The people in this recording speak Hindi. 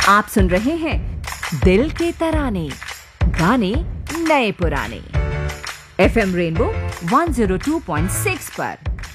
आप सुन रहे हैं दिल के तराने, गाने नए पुराने। FM रेनबो 102.6 पर।